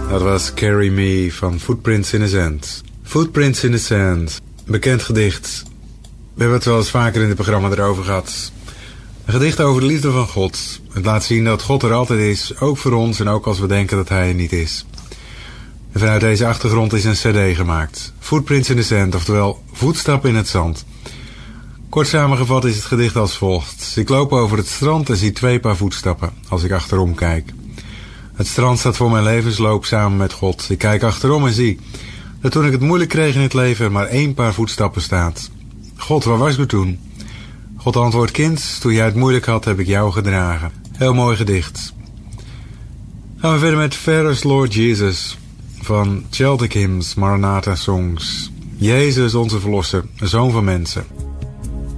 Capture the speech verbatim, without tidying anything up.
Dat was Carry Me van Footprints in the Sand. Footprints in the Sand. Bekend gedicht. We hebben het wel eens vaker in het programma erover gehad. Een gedicht over de liefde van God. Het laat zien dat God er altijd is, ook voor ons en ook als we denken dat hij er niet is. En vanuit deze achtergrond is een cd gemaakt. Footprints in the Sand, oftewel voetstappen in het zand. Kort samengevat is het gedicht als volgt. Ik loop over het strand en zie twee paar voetstappen als ik achterom kijk. Het strand staat voor mijn levensloop samen met God. Ik kijk achterom en zie dat toen ik het moeilijk kreeg in het leven er maar één paar voetstappen staat. God, waar was u toen? God antwoordt, kind, toen jij het moeilijk had heb ik jou gedragen. Heel mooi gedicht. Gaan we verder met Fairest Lord Jesus van Celtic Hymns, Maranatha Songs. Jezus onze verlosser, zoon van mensen.